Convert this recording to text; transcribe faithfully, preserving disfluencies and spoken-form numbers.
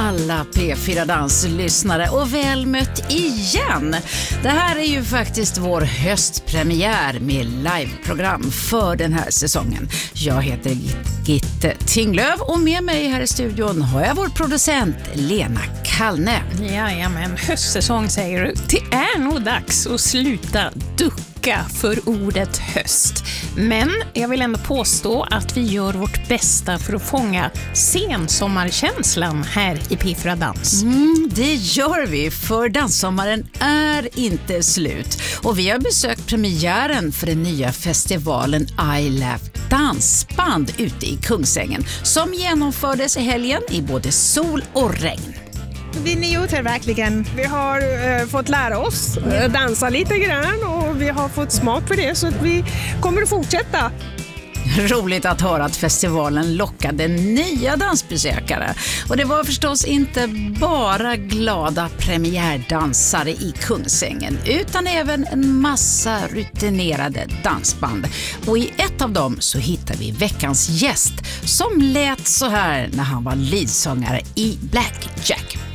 alla P fyra Dans-lyssnare och väl mött igen. Det här är ju faktiskt vår höstpremiär med liveprogram för den här säsongen. Jag heter Gitte Tinglöf och med mig här i studion har jag vår producent Lena Kallne. Jajamän, höstsäsong säger du. Det är nog dags att sluta ducka för ordet höst. Men jag vill ändå påstå att vi gör vårt bästa för att fånga sensommarkänslan här i P fyra Dans. Mm, det gör vi, för danssommaren är inte slut. Och vi har besökt premiären för den nya festivalen I Laugh Dansband ute i Kungsängen som genomfördes i helgen i både sol och regn. Vi njuter verkligen. Vi har eh, fått lära oss eh, dansa lite grann och vi har fått smak för det, så att vi kommer att fortsätta. Roligt att höra att festivalen lockade nya dansbesökare. Och det var förstås inte bara glada premiärdansare i Kungsängen utan även en massa rutinerade dansband. Och i ett av dem så hittar vi veckans gäst som lät så här när han var leadsångare i Black Jack.